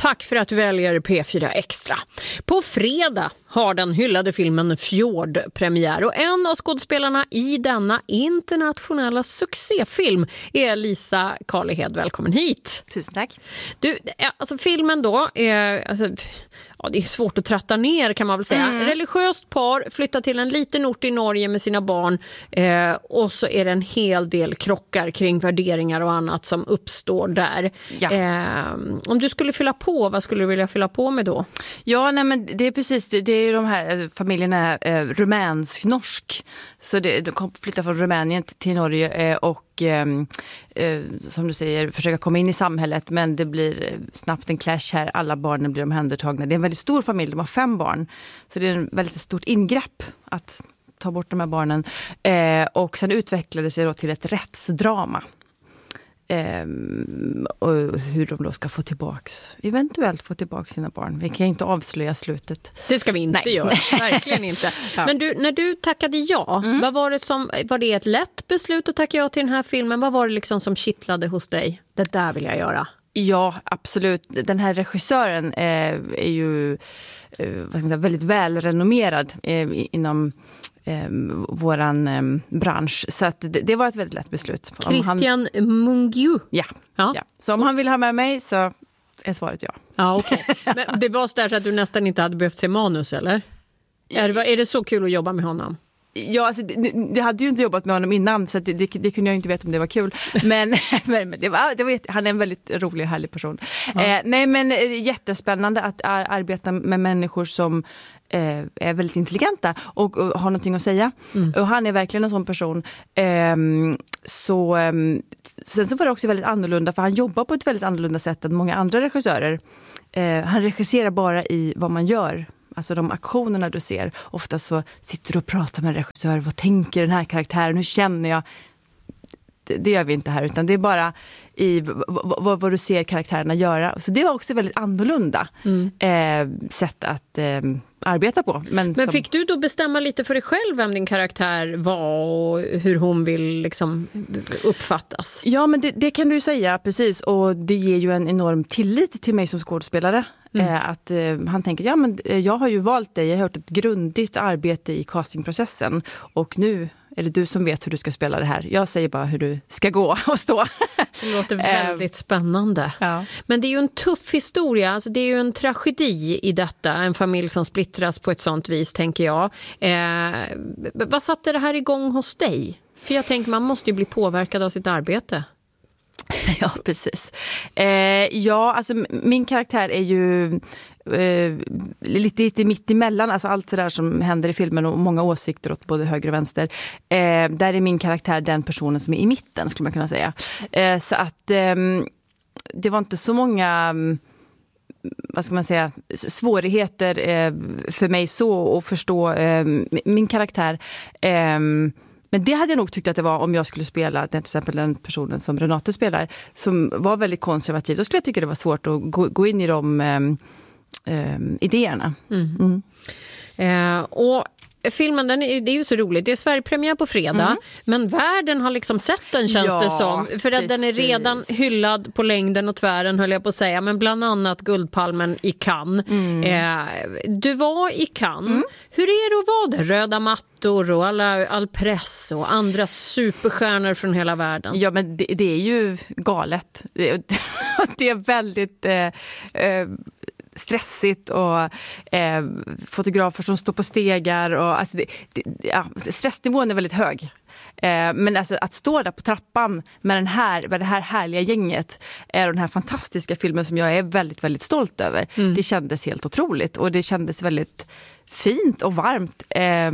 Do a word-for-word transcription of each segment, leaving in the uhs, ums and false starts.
Tack för att du väljer P fyra Extra. På fredag har den hyllade filmen Fjord premiär och en av skådespelarna i denna internationella succéfilm är Lisa Karlhed. Välkommen hit. Tusen tack. Du, alltså filmen då är... Alltså, ja, det är svårt att tratta ner kan man väl säga. Mm. Religiöst par flyttar till en liten ort i Norge med sina barn eh, och så är det en hel del krockar kring värderingar och annat som uppstår där. Ja. Eh, om du skulle fylla på, vad skulle du vilja fylla på med då? Ja, nej, men det är precis, det, det är ju de här familjerna eh, rumänsk-norsk. Så det, de flyttar från Rumänien till Norge eh, och eh, eh, som du säger, försöka komma in i samhället, men det blir snabbt en clash här. Alla barnen blir omhändertagna. Det är en väldigt stor familj, de har fem barn. Så det är en väldigt stort ingrepp att ta bort de här barnen. Eh, och sen utvecklade det sig då till ett rättsdrama. Eh, och hur de då ska få tillbaks, eventuellt få tillbaka sina barn. Vi kan inte avslöja slutet. Det ska vi inte Nej. göra, verkligen inte. Ja. Men du, när du tackade ja, mm. vad var det som, var det ett lätt beslut att tacka ja till den här filmen? Vad var det liksom som kittlade hos dig? Det där vill jag göra. Ja, absolut. Den här regissören eh, är ju eh, vad ska man säga, väldigt välrenommerad eh, inom eh, våran eh, bransch. Så att det, det var ett väldigt lätt beslut. Christian Mungiu. Ja, ja. ja. Så om han vill ha med mig så är svaret ja. Ja, okej. Okay. Men det var så där så att du nästan inte hade behövt se manus, eller? Är det, är det så kul att jobba med honom? Ja, alltså, jag hade ju inte jobbat med honom innan så det, det, det kunde jag inte veta om det var kul. Men, men, men det var, det var, han är en väldigt rolig och härlig person. Ja. Eh, nej, men jättespännande att ar- arbeta med människor som eh, är väldigt intelligenta och, och har någonting att säga. Mm. Och han är verkligen en sån person. Eh, så, eh, sen så var det också väldigt annorlunda, för han jobbar på ett väldigt annorlunda sätt än många andra regissörer. Eh, han regisserar bara i vad man gör. Alltså de aktionerna du ser. Ofta så sitter du och pratar med en regissör. Vad tänker den här karaktären? Hur känner jag? Det, det gör vi inte här. Utan det är bara i v- v- v- vad du ser karaktärerna göra. Så det var också väldigt annorlunda mm. eh, sätt att eh, arbeta på. Men, Men som... fick du då bestämma lite för dig själv vem din karaktär var och hur hon vill liksom uppfattas? Ja, men det, det kan du säga, precis. Och det ger ju en enorm tillit till mig som skådespelare. Mm. Eh, att eh, han tänker, ja men eh, jag har ju valt dig, jag har hört ett grundligt arbete i castingprocessen och nu är det du som vet hur du ska spela det här. Jag säger bara hur du ska gå och stå. Det låter väldigt spännande. Ja. Men det är ju en tuff historia, alltså det är ju en tragedi i detta, en familj som splittras på ett sånt vis, tänker jag. Eh, vad satte det här igång hos dig? För jag tänker, man måste ju bli påverkad av sitt arbete. Ja, precis. Eh, ja, alltså min karaktär är ju eh, lite, lite mitt emellan. Alltså allt det där som händer i filmen och många åsikter åt både höger och vänster. Eh, där är min karaktär den personen som är i mitten, skulle man kunna säga. Eh, så att eh, det var inte så många... vad ska man säga, svårigheter eh, för mig så att förstå eh, min karaktär. Eh, Men det hade jag nog tyckt att det var om jag skulle spela till exempel den personen som Renate spelar, som var väldigt konservativ. Då skulle jag tycka det var svårt att gå, gå in i de eh, eh, idéerna. Mm. Mm. Eh, och filmen, den är, det är ju så roligt. Det är Sverigepremiär på fredag, mm. men världen har liksom sett den, känns ja, det som. För att den är redan hyllad på längden och tvären, höll jag på att säga. Men bland annat Guldpalmen i Cannes. Mm. Eh, du var i Cannes. Mm. Hur är det att vara där? Röda mattor och alla, all press och andra superstjärnor från hela världen. Ja, men det, det är ju galet. Det, det är väldigt... Eh, eh, stressigt och eh, fotografer som står på stegar och alltså det, det, ja, stressnivån är väldigt hög. Eh, men alltså att stå där på trappan med, den här, med det här härliga gänget är den här fantastiska filmen som jag är väldigt, väldigt stolt över. Mm. Det kändes helt otroligt och det kändes väldigt fint och varmt. Eh,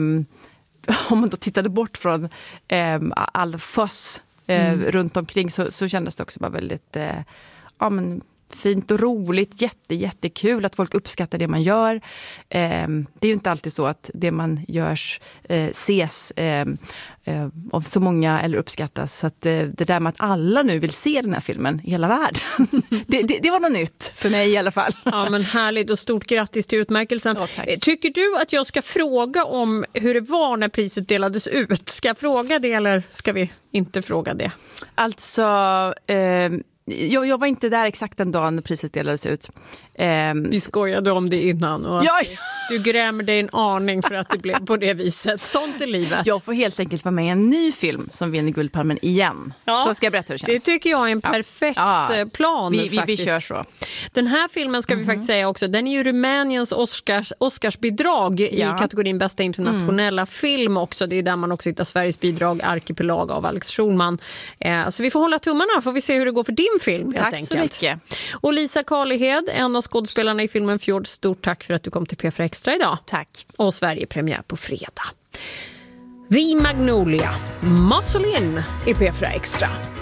om man då tittade bort från eh, all fuss eh, mm. runt omkring så, så kändes det också bara väldigt eh, ja men fint och roligt, jätte, jättekul att folk uppskattar det man gör. Eh, det är ju inte alltid så att det man görs eh, ses eh, eh, av så många eller uppskattas. Så att, eh, det där med att alla nu vill se den här filmen i hela världen, det, det, det var något nytt för mig i alla fall. Ja, men härligt och stort grattis till utmärkelsen. Ja, tycker du att jag ska fråga om hur det var när priset delades ut? Ska jag fråga det eller ska vi inte fråga det? Alltså... Eh, jag, jag var inte där exakt den dagen när priset delades ut. Um, Vi skojade om det innan och ja, du grämer dig en aning för att det blev på det viset. Sånt är livet. Jag får helt enkelt vara med i en ny film som vinner Guldpalmen igen. Ja, så ska jag berätta hur det känns. Det tycker jag är en perfekt ja. plan. Vi, vi, faktiskt. vi kör så. Den här filmen ska vi mm-hmm. faktiskt säga också, den är ju Rumäniens Oscars, Oscarsbidrag ja. i kategorin bästa internationella mm. film också. Det är där man också hittar Sveriges bidrag, Arkipelag av Alex Schulman. Eh, så vi får hålla tummarna, får vi se hur det går för din film. Tack helt så mycket. Och Lisa Karlhed, en av skådespelarna i filmen Fjord, stort tack för att du kom till P fyra Extra idag. Tack. Och Sverige premiär på fredag. The Magnolia, Muscle In i P fyra Extra.